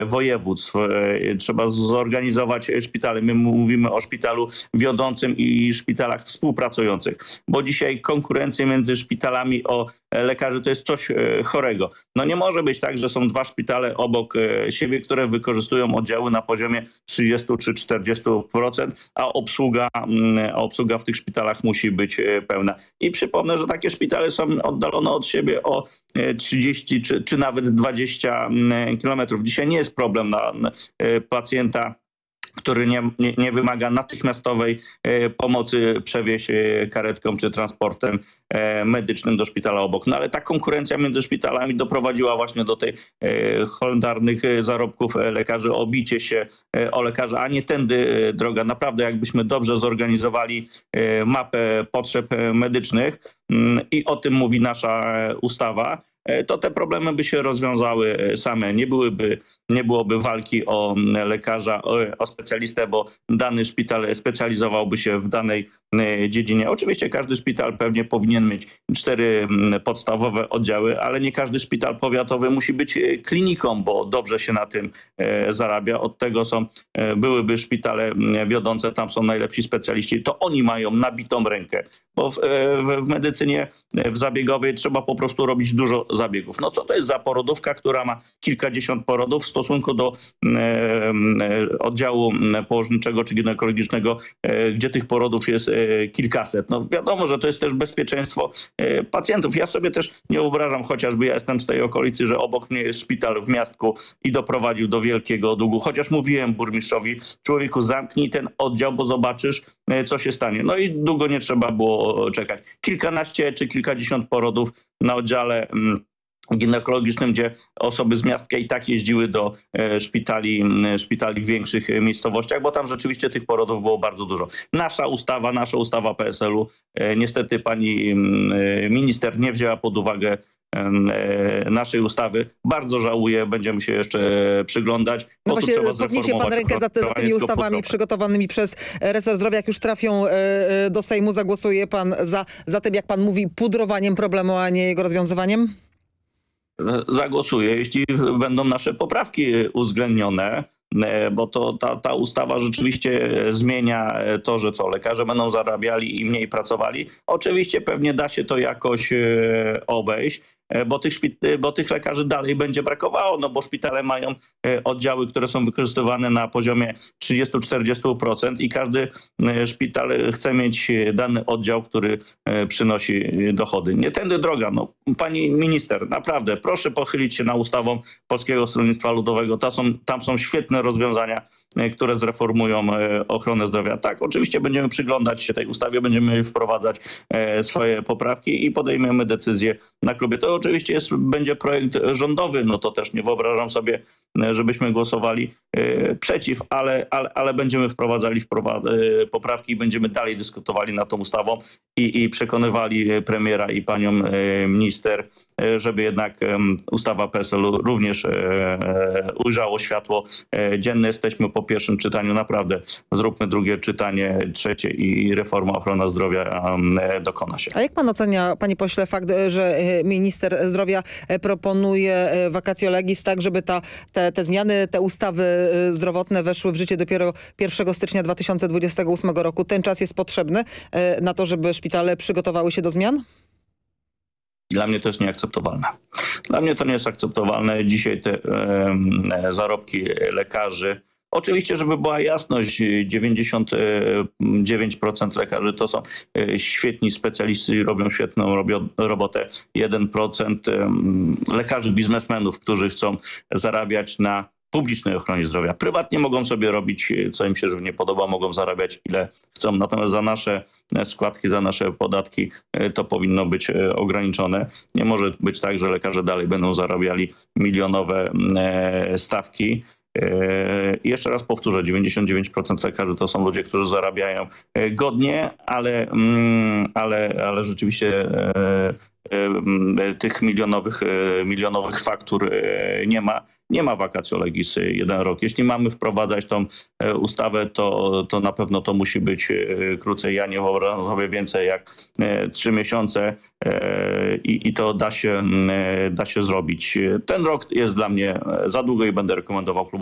województw. Trzeba zorganizować szpitale. My mówimy o szpitalu wiodącym i szpitalach współpracujących, bo dzisiaj konkurencja między szpitalami o lekarzy to jest coś chorego. No nie może być tak, że są dwa szpitale obok siebie, które wykorzystują oddziały na poziomie 30 czy 40%, a obsługa w tych szpitalach musi być pełna. I przypomnę, że takie szpitale są oddalone od siebie o 30 czy nawet 20 kilometrów. Dzisiaj nie jest problem na pacjenta, który nie wymaga natychmiastowej pomocy, przewieźć karetką czy transportem medycznym do szpitala obok. No ale ta konkurencja między szpitalami doprowadziła właśnie do tej horrendalnych zarobków lekarzy, o bicie się o lekarzy, a nie tędy droga. Naprawdę jakbyśmy dobrze zorganizowali mapę potrzeb medycznych i o tym mówi nasza ustawa, to te problemy by się rozwiązały same. Nie byłoby walki o lekarza, o specjalistę, bo dany szpital specjalizowałby się w danej dziedzinie. Oczywiście każdy szpital pewnie powinien mieć 4 podstawowe oddziały, ale nie każdy szpital powiatowy musi być kliniką, bo dobrze się na tym zarabia. Od tego byłyby szpitale wiodące, tam są najlepsi specjaliści. To oni mają nabitą rękę, bo w medycynie w zabiegowej trzeba po prostu robić dużo zabiegów. No co to jest za porodówka, która ma kilkadziesiąt porodów w stosunku do oddziału położniczego czy ginekologicznego, gdzie tych porodów jest kilkaset. No wiadomo, że to jest też bezpieczeństwo pacjentów. Ja sobie też nie wyobrażam, chociażby ja jestem z tej okolicy, że obok mnie jest szpital w miastku i doprowadził do wielkiego długu. Chociaż mówiłem burmistrzowi, człowieku, zamknij ten oddział, bo zobaczysz, co się stanie. No i długo nie trzeba było czekać. Kilkanaście czy kilkadziesiąt porodów na oddziale ginekologicznym, gdzie osoby z miastka i tak jeździły do szpitali w większych miejscowościach, bo tam rzeczywiście tych porodów było bardzo dużo. Nasza ustawa PSL-u, niestety pani minister nie wzięła pod uwagę naszej ustawy. Bardzo żałuję, będziemy się jeszcze przyglądać. No właśnie, podniesie pan rękę za tymi ustawami przygotowanymi przez resort zdrowia. Jak już trafią do Sejmu, zagłosuje pan za tym, jak pan mówi, pudrowaniem problemu, a nie jego rozwiązywaniem? Zagłosuję, jeśli będą nasze poprawki uwzględnione, bo to ta ustawa rzeczywiście zmienia to, że lekarze będą zarabiali i mniej pracowali. Oczywiście pewnie da się to jakoś obejść, bo tych lekarzy dalej będzie brakowało, no bo szpitale mają oddziały, które są wykorzystywane na poziomie 30-40% i każdy szpital chce mieć dany oddział, który przynosi dochody. Nie tędy droga. No, pani minister, naprawdę proszę pochylić się nad ustawą Polskiego Stronnictwa Ludowego. Tam są świetne rozwiązania, które zreformują ochronę zdrowia. Tak, oczywiście będziemy przyglądać się tej ustawie, będziemy wprowadzać swoje poprawki i podejmiemy decyzję na klubie. To oczywiście będzie projekt rządowy, no to też nie wyobrażam sobie, żebyśmy głosowali przeciw, ale będziemy wprowadzali poprawki i będziemy dalej dyskutowali nad tą ustawą i przekonywali premiera i panią minister, żeby jednak ustawa PSL-u również ujrzało światło dzienne. Jesteśmy po pierwszym czytaniu, naprawdę zróbmy drugie czytanie, trzecie i reforma ochrony zdrowia dokona się. A jak pan ocenia, panie pośle, fakt, że minister zdrowia proponuje vacatio legis tak, żeby te zmiany, te ustawy zdrowotne weszły w życie dopiero 1 stycznia 2028 roku? Ten czas jest potrzebny na to, żeby szpitale przygotowały się do zmian? Dla mnie to jest nieakceptowalne. Dla mnie to nie jest akceptowalne. Dzisiaj te zarobki lekarzy, oczywiście, żeby była jasność, 99% lekarzy to są świetni specjaliści i robią świetną robotę. 1% lekarzy biznesmenów, którzy chcą zarabiać na publicznej ochronie zdrowia. Prywatnie mogą sobie robić, co im się żywnie podoba, mogą zarabiać ile chcą. Natomiast za nasze składki, za nasze podatki to powinno być ograniczone. Nie może być tak, że lekarze dalej będą zarabiali milionowe stawki. I jeszcze raz powtórzę, 99% lekarzy to są ludzie, którzy zarabiają godnie, ale rzeczywiście tych milionowych faktur nie ma vacatio legis 1 rok. Jeśli mamy wprowadzać tą ustawę, to na pewno to musi być krócej. Ja nie wyobrażam sobie więcej jak 3 miesiące i to da się zrobić. Ten rok jest dla mnie za długo i będę rekomendował klubowi